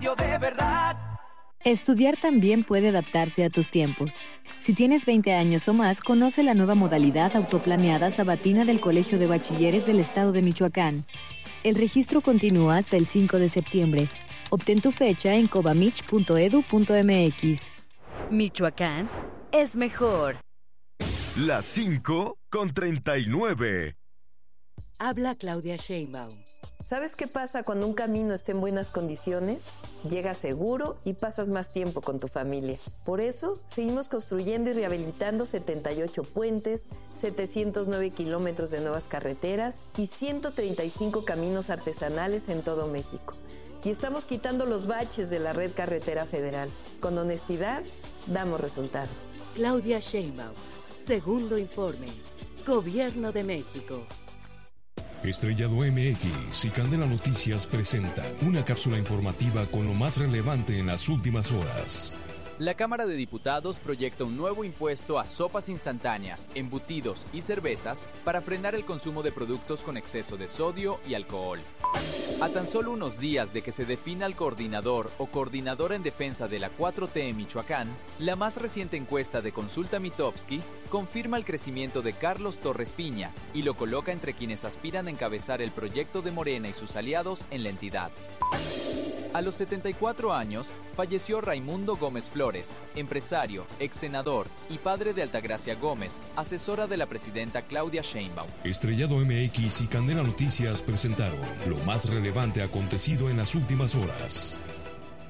radio de verdad. Estudiar también puede adaptarse a tus tiempos. Si tienes 20 años o más, conoce la nueva modalidad autoplaneada sabatina del Colegio de Bachilleres del Estado de Michoacán. El registro continúa hasta el 5 de septiembre. Obtén tu fecha en cobamich.edu.mx. Michoacán es mejor. Las 5:39. Habla Claudia Sheinbaum. ¿Sabes qué pasa cuando un camino está en buenas condiciones? Llegas seguro y pasas más tiempo con tu familia. Por eso, seguimos construyendo y rehabilitando 78 puentes, 709 kilómetros de nuevas carreteras y 135 caminos artesanales en todo México. Y estamos quitando los baches de la red carretera federal. Con honestidad, damos resultados. Claudia Sheinbaum, segundo informe. Gobierno de México. Estrellado MX y Candela Noticias presentan una cápsula informativa con lo más relevante en las últimas horas. La Cámara de Diputados proyecta un nuevo impuesto a sopas instantáneas, embutidos y cervezas para frenar el consumo de productos con exceso de sodio y alcohol. A tan solo unos días de que se defina al coordinador o coordinadora en defensa de la 4T en Michoacán, la más reciente encuesta de Consulta Mitofsky confirma el crecimiento de Carlos Torres Piña y lo coloca entre quienes aspiran a encabezar el proyecto de Morena y sus aliados en la entidad. A los 74 años, falleció Raimundo Gómez Flores, empresario, ex senador y padre de Altagracia Gómez, asesora de la presidenta Claudia Sheinbaum. Estrellado MX y Candela Noticias presentaron lo más relevante acontecido en las últimas horas.